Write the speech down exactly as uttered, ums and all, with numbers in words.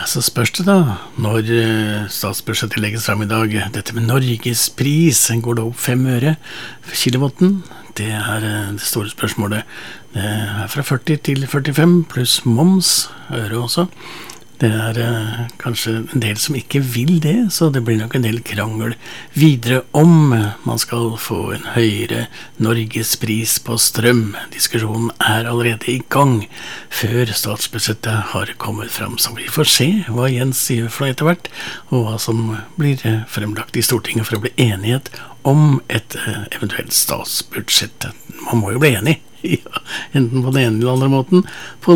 Så spørs det da, når eh, statsbudsjettet legges frem i dag, dette med Norges pris, går det opp fem øre for kilowatten? Det er eh, det store spørsmålet. Det er fra førti til førtifem, pluss moms, øre også. Det er eh, kanskje en del som ikke vil det, så det blir nok en del krangel videre om man skal få en høyere Norgespris på strøm. Diskusjonen er allerede i gang før statsbudsjettet har kommet frem, så vi får se hva Jens sier for etter hvert, og hva som blir fremlagt i Stortinget for å bli enighet om et eh, eventuelt statsbudsjett. Man må jo bli enig, ja, enten på den ene eller andre måten. På